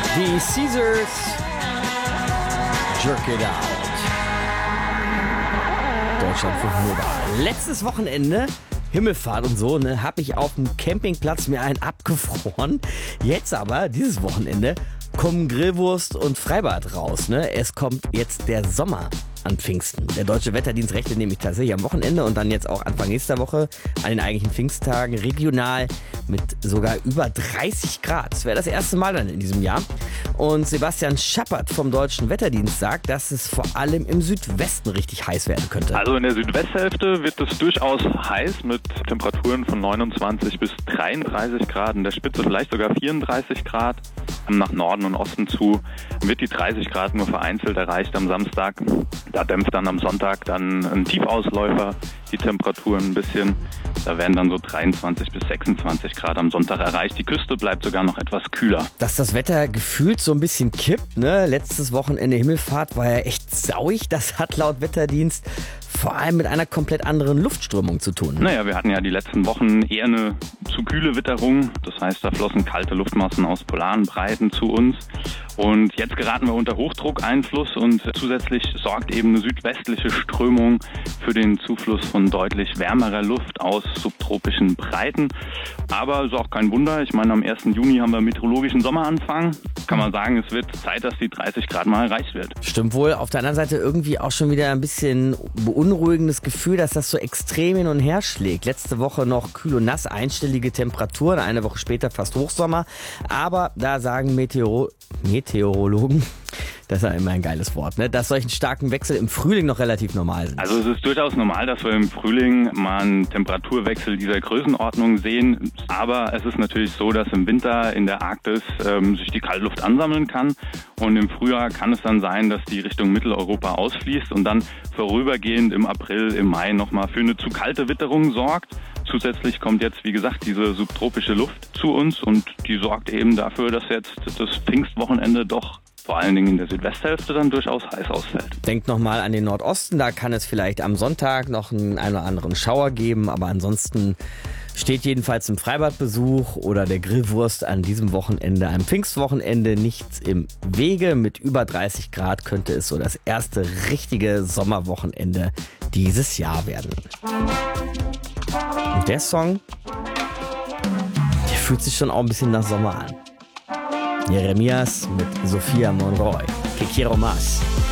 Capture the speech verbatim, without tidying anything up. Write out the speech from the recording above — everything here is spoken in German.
Die Caesars, Jerk It Out. Deutschlandfunk Nova. Letztes Wochenende, Himmelfahrt und so, ne, habe ich auf dem Campingplatz mir einen abgefroren. Jetzt aber, dieses Wochenende, kommen Grillwurst und Freibad raus. Ne? Es kommt jetzt der Sommer an Pfingsten. Der Deutsche Wetterdienst rechnet nämlich tatsächlich am Wochenende und dann jetzt auch Anfang nächster Woche an den eigentlichen Pfingsttagen regional mit sogar über dreißig Grad. Das wäre das erste Mal dann in diesem Jahr. Und Sebastian Schappert vom Deutschen Wetterdienst sagt, dass es vor allem im Südwesten richtig heiß werden könnte. Also in der Südwesthälfte wird es durchaus heiß mit Temperaturen von neunundzwanzig bis dreiunddreißig Grad, in der Spitze vielleicht sogar vierunddreißig Grad. Nach Norden und Osten zu wird die dreißig Grad nur vereinzelt erreicht am Samstag. Da dämpft dann am Sonntag dann ein Tiefausläufer die Temperaturen ein bisschen. Da werden dann so dreiundzwanzig bis sechsundzwanzig Grad am Sonntag erreicht. Die Küste bleibt sogar noch etwas kühler. Dass das Wetter gefühlt so ein bisschen kippt, ne? Letztes Wochenende Himmelfahrt war ja echt sauig. Das hat laut Wetterdienst vor allem mit einer komplett anderen Luftströmung zu tun. Naja, wir hatten ja die letzten Wochen eher eine zu kühle Witterung. Das heißt, da flossen kalte Luftmassen aus polaren Breiten zu uns. Und jetzt geraten wir unter Hochdruckeinfluss und zusätzlich sorgt eben eine südwestliche Strömung für den Zufluss von deutlich wärmerer Luft aus subtropischen Breiten. Aber ist auch kein Wunder. Ich meine, am ersten Juni haben wir meteorologischen Sommeranfang. Kann man sagen, es wird Zeit, dass die dreißig Grad mal erreicht wird. Stimmt wohl. Auf der anderen Seite irgendwie auch schon wieder ein bisschen beunruhigendes Gefühl, dass das so extrem hin und her schlägt. Letzte Woche noch kühl und nass, einstellige Temperaturen, eine Woche später fast Hochsommer. Aber da sagen Meteoro- Meteorologen, das ist ja immer ein geiles Wort, ne? Dass solchen starken Wechsel im Frühling noch relativ normal sind. Also es ist durchaus normal, dass wir im Frühling mal einen Temperaturwechsel dieser Größenordnung sehen. Aber es ist natürlich so, dass im Winter in der Arktis ähm, sich die Kaltluft ansammeln kann. Und im Frühjahr kann es dann sein, dass die Richtung Mitteleuropa ausfließt und dann vorübergehend im April, im Mai nochmal für eine zu kalte Witterung sorgt. Zusätzlich kommt jetzt, wie gesagt, diese subtropische Luft zu uns und die sorgt eben dafür, dass jetzt das Pfingstwochenende doch vor allen Dingen in der Südwesthälfte dann durchaus heiß ausfällt. Denkt nochmal an den Nordosten, da kann es vielleicht am Sonntag noch einen, einen oder anderen Schauer geben, aber ansonsten steht jedenfalls im Freibadbesuch oder der Grillwurst an diesem Wochenende, einem Pfingstwochenende, nichts im Wege. Mit über dreißig Grad könnte es so das erste richtige Sommerwochenende dieses Jahr werden. Und der Song, der fühlt sich schon auch ein bisschen nach Sommer an. Jeremias mit Sophia Monroy. Que quiero más.